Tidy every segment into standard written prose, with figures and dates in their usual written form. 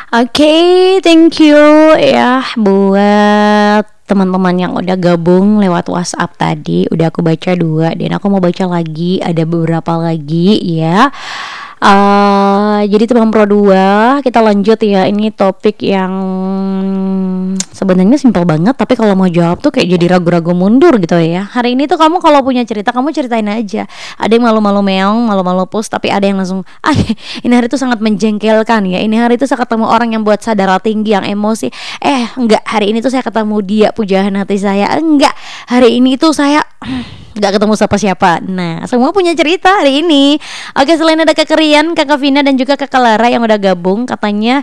Oke, thank you ya buat teman-teman yang udah gabung lewat WhatsApp tadi. Udah aku baca dua dan aku mau baca lagi, ada beberapa lagi ya. Jadi teman Pro 2 kita lanjut ya. Ini topik yang sebenarnya simpel banget, tapi kalau mau jawab tuh kayak jadi ragu-ragu mundur gitu ya. Hari ini tuh kamu kalau punya cerita kamu ceritain aja. Ada yang malu-malu meong, malu-malu pus, tapi ada yang langsung ini hari itu sangat menjengkelkan ya. Ini hari itu saya ketemu orang yang buat sadar tinggi, yang emosi. Enggak, hari ini tuh saya ketemu dia, pujaan hati saya. Enggak, hari ini tuh saya nggak ketemu siapa-siapa. Nah, semua punya cerita hari ini. Oke, selain ada Kakak Rian, Kakak Vina dan juga Kakak Lara yang udah gabung, katanya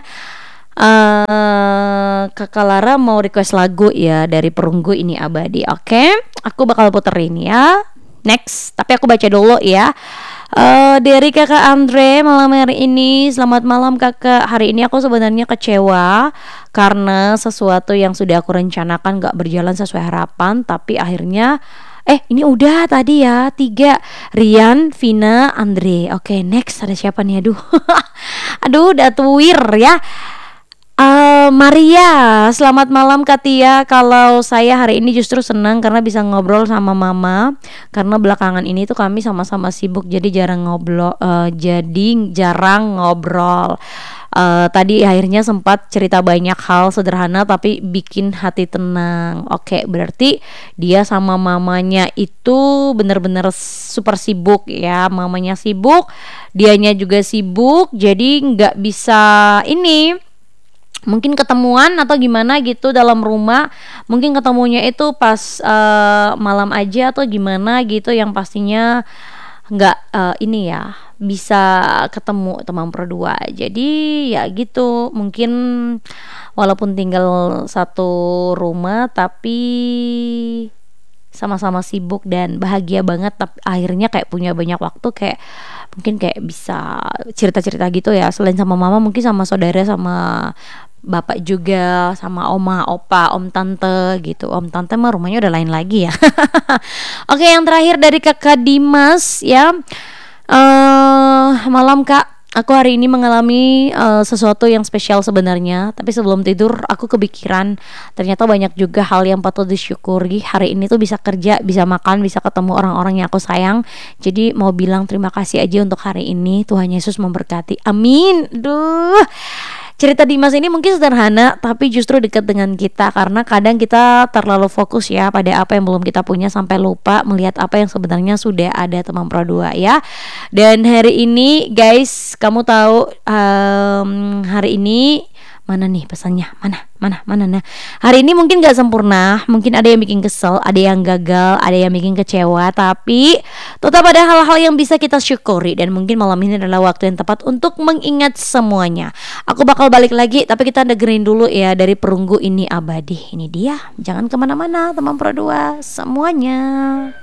Kakak Lara mau request lagu ya dari Perunggu Ini Abadi. Oke, aku bakal puterin ya. Next, tapi aku baca dulu ya. Dari Kakak Andre malam hari ini, selamat malam Kakak. Hari ini aku sebenarnya kecewa karena sesuatu yang sudah aku rencanakan gak berjalan sesuai harapan. Tapi akhirnya ini udah tadi ya 3, Rian, Vina, Andre. Oke, next ada siapa nih? Aduh aduh udah tuwir ya. Maria, selamat malam Katia. Kalau saya hari ini justru senang karena bisa ngobrol sama mama. Karena belakangan ini tuh kami sama-sama sibuk, jadi jarang ngobrol. Tadi akhirnya sempat cerita banyak hal sederhana tapi bikin hati tenang. Oke, berarti dia sama mamanya itu bener-bener super sibuk ya. Mamanya sibuk, dianya juga sibuk, jadi nggak bisa ini mungkin ketemuan atau gimana gitu dalam rumah. Mungkin ketemunya itu pas malam aja atau gimana gitu, yang pastinya nggak ini ya bisa ketemu teman berdua. Jadi ya gitu, mungkin walaupun tinggal satu rumah tapi sama-sama sibuk dan bahagia banget, tapi akhirnya kayak punya banyak waktu, kayak mungkin kayak bisa cerita-cerita gitu ya. Selain sama mama, mungkin sama saudara, sama bapak juga, sama oma, opa, om tante gitu. Om tante mah rumahnya udah lain lagi ya. Oke, yang terakhir dari Kakak Dimas ya. Malam Kak, aku hari ini mengalami sesuatu yang spesial sebenarnya. Tapi sebelum tidur aku kepikiran, ternyata banyak juga hal yang patut disyukuri. Hari ini tuh bisa kerja, bisa makan, bisa ketemu orang-orang yang aku sayang. Jadi mau bilang terima kasih aja untuk hari ini. Tuhan Yesus memberkati, amin. Duh, cerita Dimas ini mungkin sederhana tapi justru dekat dengan kita, karena kadang kita terlalu fokus ya pada apa yang belum kita punya sampai lupa melihat apa yang sebenarnya sudah ada, teman Pro 2 ya. Dan hari ini guys, kamu tahu hari ini mana nih pesannya, mana nah, hari ini mungkin gak sempurna, mungkin ada yang bikin kesel, ada yang gagal, ada yang bikin kecewa, tapi tetap ada hal-hal yang bisa kita syukuri. Dan mungkin malam ini adalah waktu yang tepat untuk mengingat semuanya. Aku bakal balik lagi, tapi kita dengerin dulu ya dari Perunggu Ini Abadi. Ini dia, jangan kemana-mana teman Pro 2 semuanya.